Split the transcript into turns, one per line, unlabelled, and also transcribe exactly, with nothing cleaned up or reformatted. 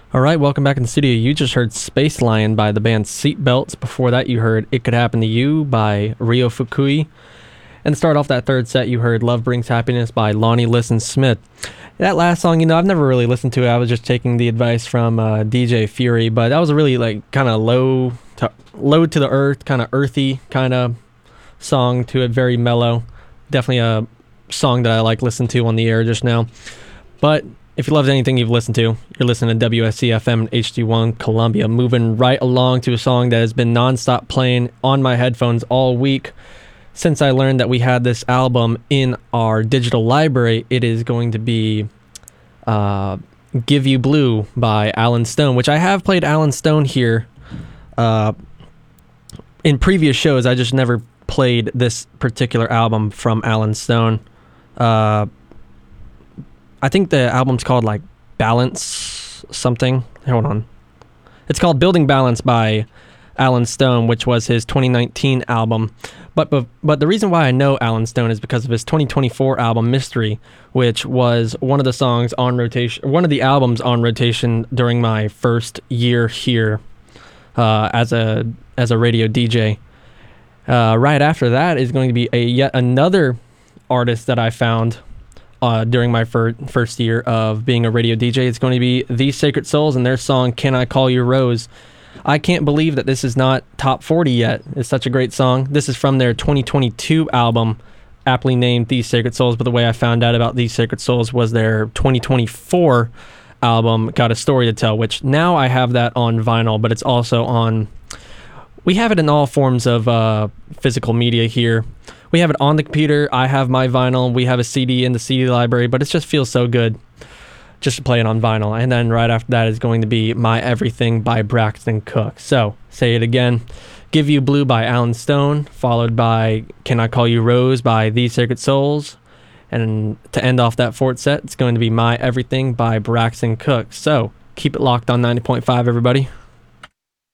All right, welcome back in the studio. You just heard Space Lion by the band Seatbelts. Before that, you heard It Could Happen to You by Rio Fukui. And to start off that third set, you heard Love Brings Happiness by Lonnie Liston Smith. That last song, you know, I've never really listened to it. I was just taking the advice from uh, D J Fury, but that was a really, like, kind of low to, low to the earth, kind of earthy kind of song to it, very mellow. Definitely a song that I like listening to on the air just now. But if you loved anything you've listened to, you're listening to W S C F M and H D one Columbia. Moving right along to a song that has been nonstop playing on my headphones all week. Since I learned that we had this album in our digital library, it is going to be uh, Give You Blue by Alan Stone, which I have played Alan Stone here uh, in previous shows. I just never played this particular album from Alan Stone. Uh, I think the album's called like Balance something. Hold on. It's called Building Balance by Alan Stone, which was his twenty nineteen album. But, but but the reason why I know Alan Stone is because of his twenty twenty-four album Mystery, which was one of the songs on rotation, one of the albums on rotation during my first year here uh, as a as a radio D J. Uh, right after that is going to be a yet another artist that I found uh, during my fir- first year of being a radio D J. It's going to be These Sacred Souls and their song Can I Call You Rose. I can't believe that this is not top forty yet. It's such a great song. This is from their twenty twenty-two album, aptly named These Sacred Souls, but the way I found out about These Sacred Souls was their twenty twenty-four album, Got a Story to Tell, which now I have that on vinyl, but it's also on... We have it in all forms of uh, physical media here. We have it on the computer. I have my vinyl. We have a C D in the C D library, but it just feels so good just to play it on vinyl. And then right after that is going to be My Everything by Braxton Cook. So, say it again. Give You Blue by Alan Stone, followed by Can I Call You Rose by These Sacred Souls. And to end off that fourth set, it's going to be My Everything by Braxton Cook. So, keep it locked on ninety point five, everybody.